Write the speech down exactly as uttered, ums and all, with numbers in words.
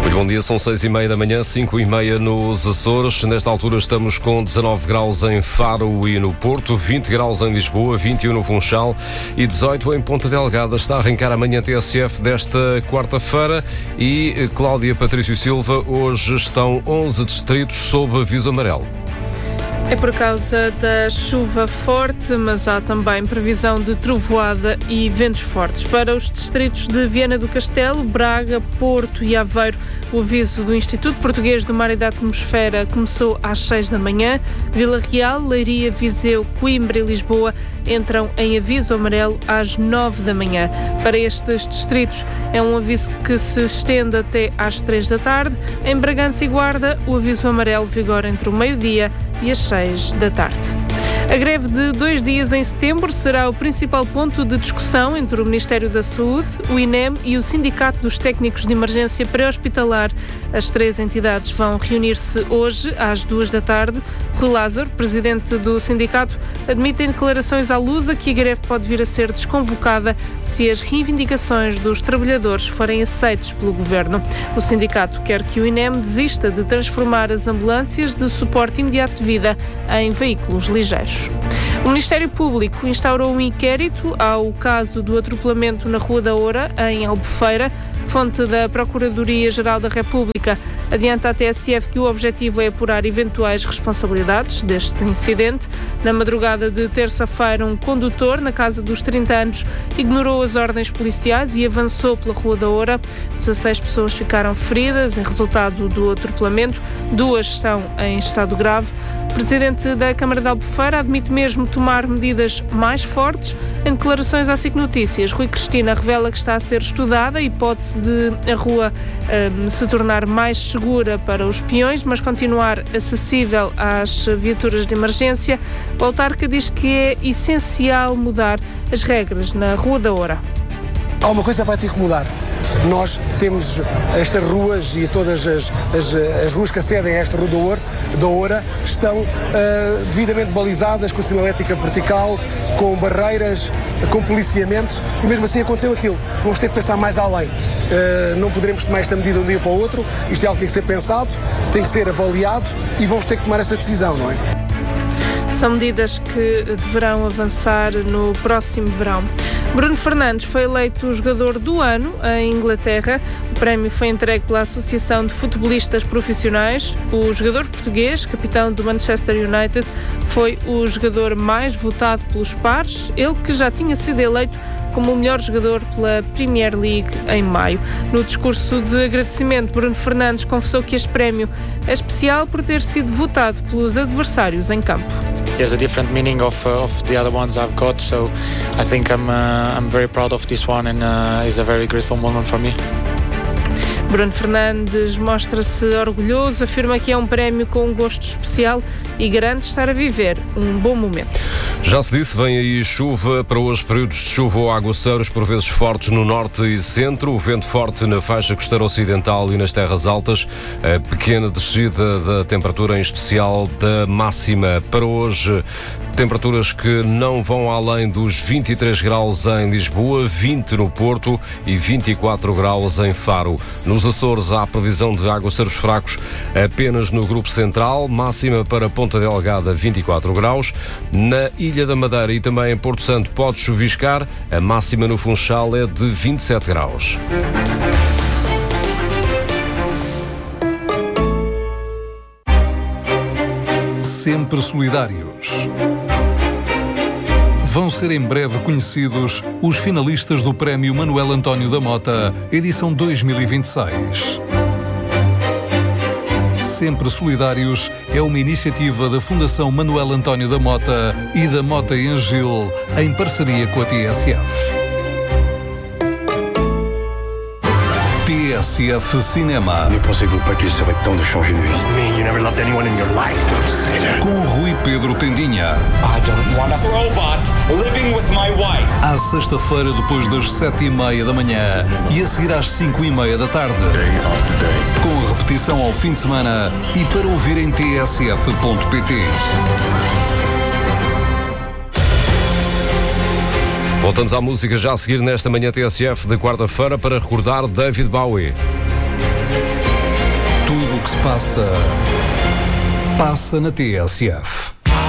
Muito bom dia, são seis e meia da manhã, cinco e meia nos Açores. Nesta altura estamos com dezanove graus em Faro e no Porto, vinte graus em Lisboa, vinte e um no Funchal e dezoito em Ponta Delgada. Está a arrancar a manhã T S F desta quarta-feira e Cláudia Patrício Silva, hoje estão onze distritos sob aviso amarelo. É por causa da chuva forte, mas há também previsão de trovoada e ventos fortes. Para os distritos de Viana do Castelo, Braga, Porto e Aveiro, o aviso do Instituto Português do Mar e da Atmosfera começou às seis da manhã. Vila Real, Leiria, Viseu, Coimbra e Lisboa entram em aviso amarelo às nove da manhã. Para estes distritos é um aviso que se estende até às três da tarde. Em Bragança e Guarda, o aviso amarelo vigora entre o meio-dia e às seis da tarde. A greve de dois dias em setembro será o principal ponto de discussão entre o Ministério da Saúde, o I N E M e o Sindicato dos Técnicos de Emergência Pré-Hospitalar. As três entidades vão reunir-se hoje às duas da tarde. Rui Lázaro, presidente do sindicato, admite em declarações à Lusa que a greve pode vir a ser desconvocada se as reivindicações dos trabalhadores forem aceitas pelo governo. O sindicato quer que o I N E M desista de transformar as ambulâncias de suporte imediato de vida em veículos ligeiros. O Ministério Público instaurou um inquérito ao caso do atropelamento na Rua da Oura, em Albufeira. Fonte da Procuradoria-Geral da República adianta à T S F que o objetivo é apurar eventuais responsabilidades deste incidente. Na madrugada de terça-feira, um condutor, na casa dos trinta anos, ignorou as ordens policiais e avançou pela Rua da Oura. dezasseis pessoas ficaram feridas em resultado do atropelamento. Duas estão em estado grave. O presidente da Câmara de Albufeira admite mesmo tomar medidas mais fortes. Em declarações à SIC Notícias, Rui Cristina revela que está a ser estudada a hipótese de a rua um, se tornar mais segura para os peões, mas continuar acessível às viaturas de emergência. O autarca diz que é essencial mudar as regras na Rua da Oura. Alguma coisa vai ter que mudar. Nós temos estas ruas e todas as, as, as ruas que acedem a esta Rua da Oura, da Oura estão uh, devidamente balizadas com sinalética vertical, com barreiras, com policiamento e mesmo assim aconteceu aquilo. Vamos ter que pensar mais além. Uh, não poderemos tomar esta medida de um dia para o outro. Isto é algo que tem que ser pensado, tem que ser avaliado e vamos ter que tomar essa decisão, não é? São medidas que deverão avançar no próximo verão. Bruno Fernandes foi eleito jogador do ano em Inglaterra. O prémio foi entregue pela Associação de Futebolistas Profissionais. O jogador português, capitão do Manchester United, foi o jogador mais votado pelos pares, ele que já tinha sido eleito como o melhor jogador pela Premier League em maio. No discurso de agradecimento, Bruno Fernandes confessou que este prémio é especial por ter sido votado pelos adversários em campo. There's a different meaning of uh, of the other ones I've got, so I think I'm uh, I'm very proud of this one and uh, it's a very grateful moment for me. Bruno Fernandes mostra-se orgulhoso, afirma que é um prémio com um gosto especial e garante estar a viver um bom momento. Já se disse, vem aí chuva. Para hoje, períodos de chuva ou aguaceiros, por vezes fortes no norte e centro, o vento forte na faixa costeira ocidental e nas terras altas, a pequena descida da temperatura, em especial da máxima. Para hoje, temperaturas que não vão além dos vinte e três graus em Lisboa, vinte no Porto e vinte e quatro graus em Faro. Nos Açores há previsão de aguaceiros fracos apenas no grupo central, máxima para Ponta Delgada vinte e quatro graus. Na Ilha da Madeira e também em Porto Santo pode chuviscar, a máxima no Funchal é de vinte e sete graus. Sempre solidários. Vão ser em breve conhecidos os finalistas do Prémio Manuel António da Mota, edição dois mil e vinte e seis. Sempre Solidários é uma iniciativa da Fundação Manuel António da Mota e da Mota e Angil, em parceria com a T S F. T S F Cinema. Ne pensez-vous pas qu'il serait temps de changer de vie? mean you never loved anyone in your life, don't say that. Com Rui Pedro Tendinha. I don't want a robot living with my wife. À sexta-feira, depois das sete e meia da manhã e a seguir às cinco e meia da tarde. Com a repetição ao fim de semana e para ouvir em t s f ponto p t. Voltamos à música já a seguir nesta manhã T S F de quarta-feira para recordar David Bowie. Tudo o que se passa, passa na T S F.